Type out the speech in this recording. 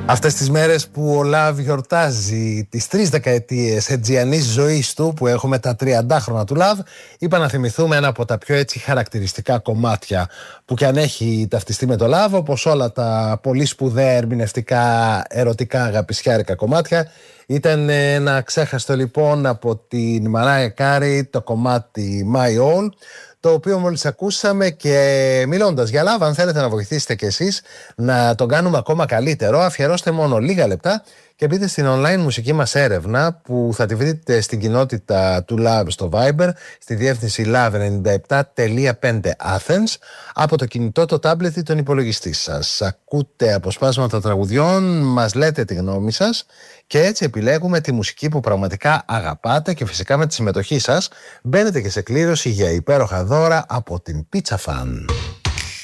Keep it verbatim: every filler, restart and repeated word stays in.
Αυτές τις μέρες που ο Love γιορτάζει τις τρεις δεκαετίες αιτζιανής ζωής του, που έχουμε τα τριαντάχρονα του Love, είπα να θυμηθούμε ένα από τα πιο έτσι χαρακτηριστικά κομμάτια που κι αν έχει ταυτιστεί με το Love, όπως όλα τα πολύ σπουδαία ερμηνευτικά ερωτικά αγαπησιάρικα κομμάτια. Ήταν ένα ξέχαστο λοιπόν από την Mariah Carey το κομμάτι My All, το οποίο μόλις ακούσαμε, και μιλώντας για Love, αν θέλετε να βοηθήσετε κι εσείς να τον κάνουμε ακόμα καλύτερο, αφιερώστε μόνο λίγα λεπτά και μπείτε στην online μουσική μας έρευνα που θα τη βρείτε στην κοινότητα του Love στο Viber, στη διεύθυνση love ενενήντα επτά τελεία πέντε Athens, από το κινητό, το τάμπλετ ή τον υπολογιστή σας. Ακούτε αποσπάσματα τραγουδιών, μας λέτε τη γνώμη σας και έτσι επιλέγουμε τη μουσική που πραγματικά αγαπάτε, και φυσικά με τη συμμετοχή σας μπαίνετε και σε κλήρωση για υπέροχα δώρα από την Pizza Fan.